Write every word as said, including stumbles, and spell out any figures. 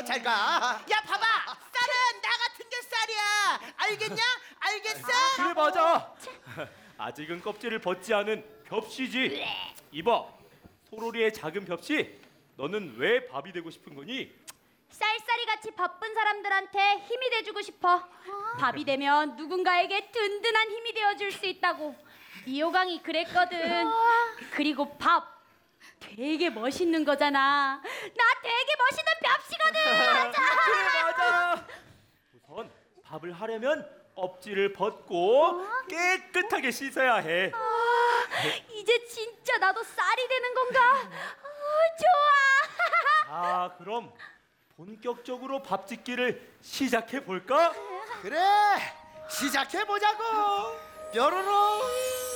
잘 가. 야 봐봐, 쌀은 나 같은 게 쌀이야. 알겠냐? 알겠어? 그래 맞아. 아직은 껍질을 벗지 않은 벽시지. 이봐, 소로리의 작은 벽시, 너는 왜 밥이 되고 싶은 거니? 쌀쌀이 같이 바쁜 사람들한테 힘이 돼주고 싶어. 밥이 되면 누군가에게 든든한 힘이 되어줄 수 있다고. 이호강이 그랬거든. 그리고 밥 되게 멋있는 거잖아. 나 되게 멋있는 벽시거든. 그래 맞아. 우선 밥을 하려면 껍질을 벗고 깨끗하게 씻어야 해. 아, 이제 진짜 나도 쌀이 되는 건가? 아, 좋아. 아, 그럼 본격적으로 밥 짓기를 시작해 볼까? 그래, 시작해 보자고. 뾰로롱.